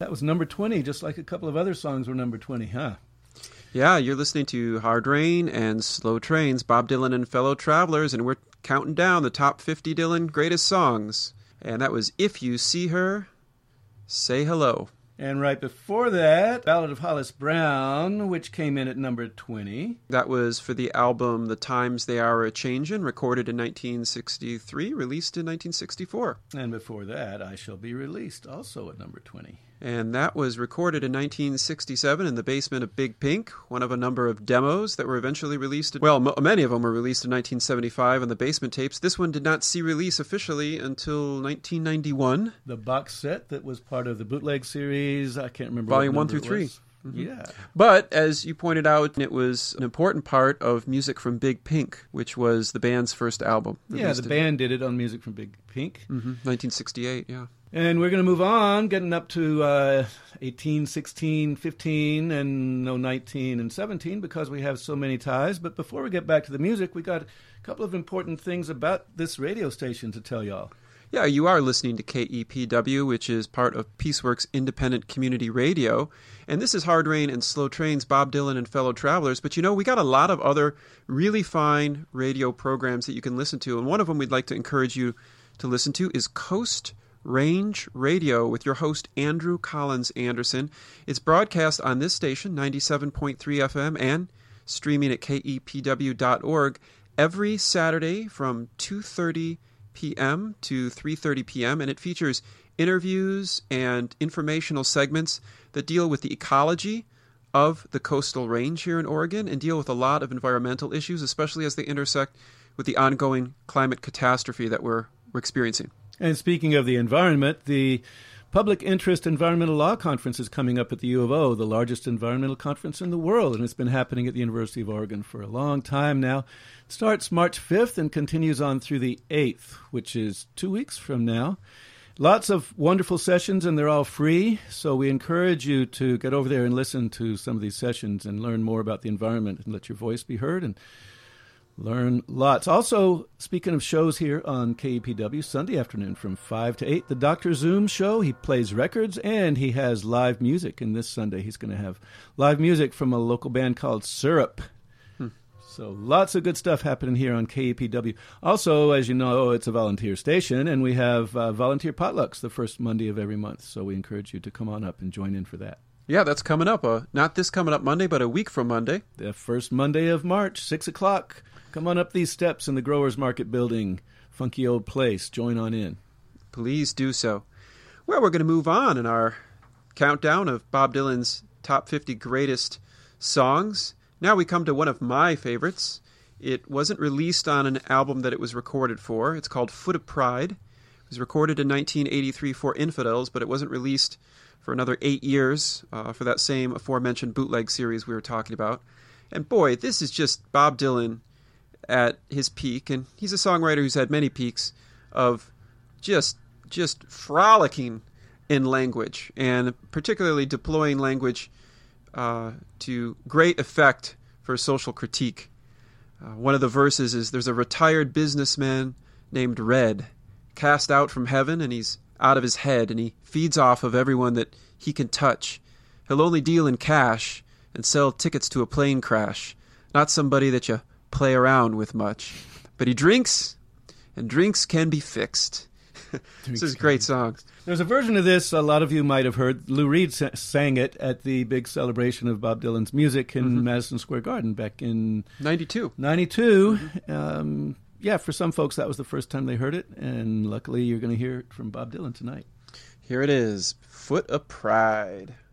That was number 20, just like a couple of other songs were number 20, huh? Yeah, you're listening to Hard Rain and Slow Trains, Bob Dylan and Fellow Travelers, and we're counting down the top 50 Dylan greatest songs. And that was If You See Her, Say Hello. And right before that, Ballad of Hollis Brown, which came in at number 20. That was for the album The Times They Are A-Changin', recorded in 1963, released in 1964. And before that, I Shall Be Released, also at number 20. And that was recorded in 1967 in the basement of Big Pink, one of a number of demos that were eventually released. Well, many of them were released in 1975 on the basement tapes. This one did not see release officially until 1991. The box set that was part of the bootleg series, I can't remember. Volume 1 through 3. Mm-hmm. Yeah. But, as you pointed out, it was an important part of Music from Big Pink, which was the band's first album. Yeah, the band did it on Music from Big Pink. 1968, yeah. And we're going to move on, getting up to 18, 16, 15, and 19 and 17 because we have so many ties. But before we get back to the music, we got a couple of important things about this radio station to tell y'all. Yeah, you are listening to KEPW, which is part of Peaceworks Independent Community Radio. And this is Hard Rain and Slow Trains, Bob Dylan and Fellow Travelers. But, we got a lot of other really fine radio programs that you can listen to. And one of them we'd like to encourage you to listen to is Coast Range Radio with your host, Andrew Collins Anderson. It's broadcast on this station, 97.3 FM, and streaming at kepw.org every Saturday from 2:30 p.m. to 3:30 p.m., and it features interviews and informational segments that deal with the ecology of the coastal range here in Oregon and deal with a lot of environmental issues, especially as they intersect with the ongoing climate catastrophe that we're experiencing. And speaking of the environment, the Public Interest Environmental Law Conference is coming up at the U of O, the largest environmental conference in the world, and it's been happening at the University of Oregon for a long time now. It starts March 5th and continues on through the 8th, which is 2 weeks from now. Lots of wonderful sessions, and they're all free, so we encourage you to get over there and listen to some of these sessions and learn more about the environment and let your voice be heard and learn lots. Also, speaking of shows here on KEPW, Sunday afternoon from 5 to 8, the Dr. Zoom show. He plays records and he has live music. And this Sunday he's going to have live music from a local band called Syrup. So lots of good stuff happening here on KEPW. Also, as you know, it's a volunteer station, and we have volunteer potlucks the first Monday of every month. So we encourage you to come on up and join in for that. Yeah, that's coming up. Not this coming up Monday, but a week from Monday. The first Monday of March, 6 o'clock. Come on up these steps in the Growers Market building. Funky old place. Join on in. Please do so. Well, we're going to move on in our countdown of Bob Dylan's top 50 greatest songs. Now we come to one of my favorites. It wasn't released on an album that it was recorded for. It's called Foot of Pride. It was recorded in 1983 for Infidels, but it wasn't released for another 8 years for that same aforementioned bootleg series we were talking about. And boy, this is just Bob Dylan at his peak, and he's a songwriter who's had many peaks of just frolicking in language, and particularly deploying language to great effect for social critique. One of the verses is, there's a retired businessman named Red, cast out from heaven, and he's out of his head, and he feeds off of everyone that he can touch. He'll only deal in cash and sell tickets to a plane crash, not somebody that you play around with much. But he drinks, and drinks can be fixed. This is a great song. There's a version of this a lot of you might have heard. Lou Reed sang it at the big celebration of Bob Dylan's music in Madison Square Garden back in 92. Yeah, for some folks that was the first time they heard it, and luckily you're going to hear it from Bob Dylan tonight. Here it is, Foot of Pride.